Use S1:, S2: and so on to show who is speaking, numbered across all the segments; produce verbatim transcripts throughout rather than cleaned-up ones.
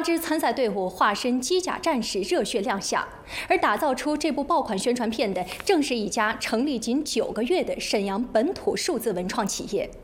S1: 支参赛队伍化身机甲战士，热血亮相。而打造出这部爆款宣传片的，正是一家成立仅九个月的沈阳本土数字文创企业。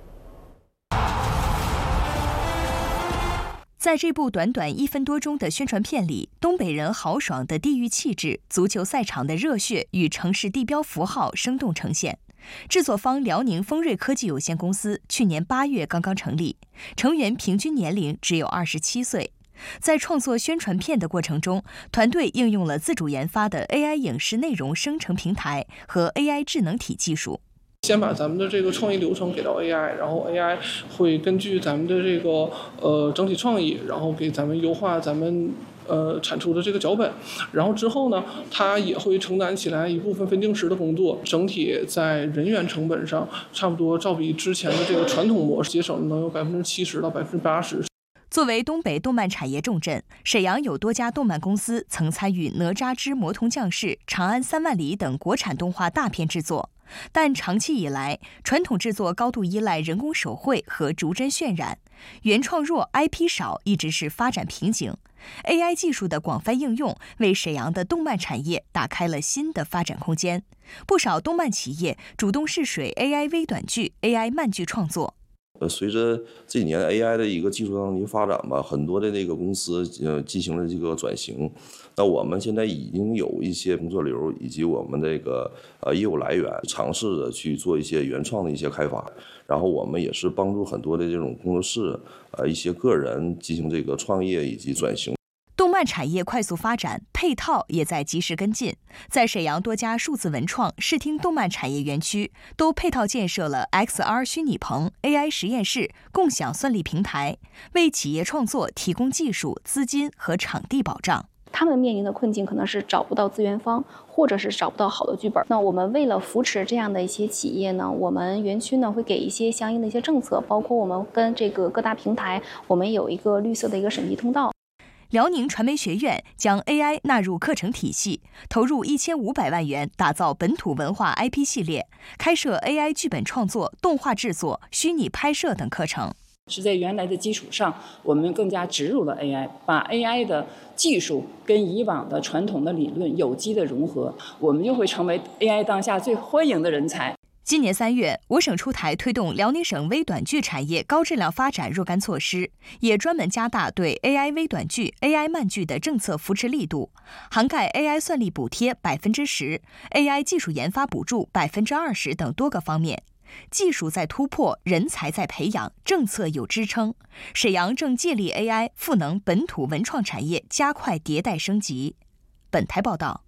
S2: 在这部短短一分多钟的宣传片里，东北人豪爽的地域气质、足球赛场的热血与城市地标符号生动呈现。制作方辽宁丰瑞科技有限公司去年八月刚刚成立，成员平均年龄只有二十七岁。在创作宣传片的过程中，团队应用了自主研发的 A I 影视内容生成平台和 A I 智能体技术。
S3: 先把咱们的这个创意流程给到 A I， 然后 A I 会根据咱们的这个呃整体创意，然后给咱们优化咱们呃产出的这个脚本，然后之后呢，它也会承担起来一部分分镜师的工作，整体在人员成本上差不多照比之前的这个传统模式节省能有百分之七十到百分之八十。
S2: 作为东北动漫产业重镇，沈阳有多家动漫公司曾参与《哪吒之魔童降世》《长安三万里》等国产动画大片制作。但长期以来，传统制作高度依赖人工手绘和逐帧渲染，原创弱 ，I P 少，一直是发展瓶颈。A I 技术的广泛应用，为沈阳的动漫产业打开了新的发展空间。不少动漫企业主动试水 A I 微短剧、A I 慢剧创作。
S4: 呃，随着这几年 A I 的一个技术上的一个发展吧，很多的那个公司呃进行了这个转型。那我们现在已经有一些工作流以及我们这个呃业务来源，尝试着去做一些原创的一些开发。然后我们也是帮助很多的这种工作室呃一些个人进行这个创业以及转型。
S2: 动漫产业快速发展，配套也在及时跟进。在沈阳多家数字文创、视听动漫产业园区，都配套建设了 X R 虚拟棚、A I 实验室、共享算力平台，为企业创作提供技术、资金和场地保障。
S5: 他们面临的困境可能是找不到资源方，或者是找不到好的剧本。那我们为了扶持这样的一些企业呢，我们园区呢会给一些相应的一些政策，包括我们跟这个各大平台，我们有一个绿色的一个审批通道。
S2: 辽宁传媒学院将 A I 纳入课程体系，投入一千五百万元打造本土文化 I P 系列，开设 A I 剧本创作、动画制作、虚拟拍摄等课程。
S6: 是在原来的基础上，我们更加植入了 A I， 把 A I 的技术跟以往的传统的理论有机的融合，我们就会成为 A I 当下最欢迎的人才。
S2: 今年三月，我省出台推动辽宁省微短剧产业高质量发展若干措施，也专门加大对 A I 微短剧、A I 慢剧的政策扶持力度，涵盖 A I 算力补贴百分之十、A I 技术研发补助百分之二十等多个方面。技术在突破，人才在培养，政策有支撑。沈阳正借力 A I 赋能本土文创产业，加快迭代升级。本台报道。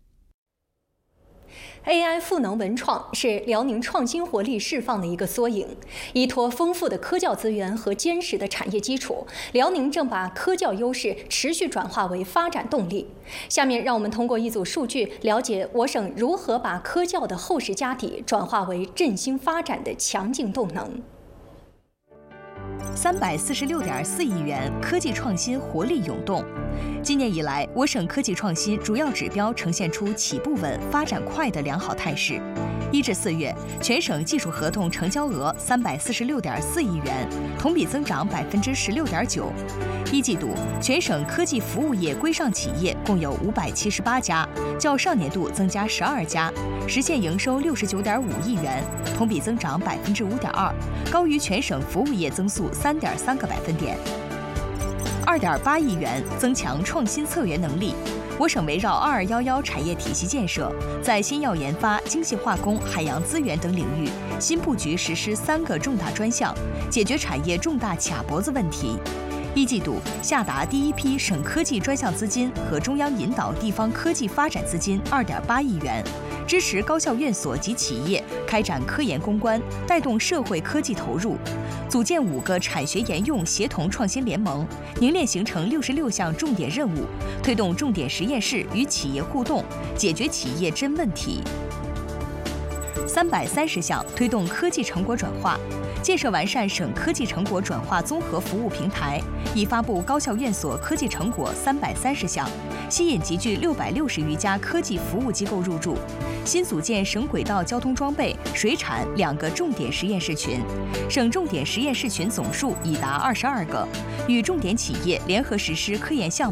S1: A I 赋能文创是辽宁创新活力释放的一个缩影。依托丰富的科教资源和坚实的产业基础，辽宁正把科教优势持续转化为发展动力。下面让我们通过一组数据，了解我省如何把科教的厚实家底转化为振兴发展的强劲动能。
S2: 三百四十六点四亿元，科技创新活力涌动。今年以来，我省科技创新主要指标呈现出起步稳、发展快的良好态势。一至四月，全省技术合同成交额三百四十六点四亿元，同比增长百分之十六点九。一季度，全省科技服务业规上企业共有五百七十八家，较上年度增加十二家，实现营收六十九点五亿元，同比增长百分之五点二，高于全省服务业增速三点三个百分点。二点八亿元增强创新策源能力。我省围绕二二一一产业体系建设，在新药研发、精细化工、海洋资源等领域新布局实施三个重大专项，解决产业重大卡脖子问题。一季度下达第一批省科技专项资金和中央引导地方科技发展资金二点八亿元，支持高校院所及企业开展科研攻关，带动社会科技投入。组建五个产学研用协同创新联盟，凝练形成六十六项重点任务，推动重点实验室与企业互动，解决企业真问题。三百三十项推动科技成果转化，建设完善省科技成果转化综合服务平台，已发布高校院所科技成果三百三十项，吸引集聚六百六十余家科技服务机构入驻。新组建省轨道交通装备、水产两个重点实验室群，省重点实验室群总数已达二十二个，与重点企业联合实施科研项目。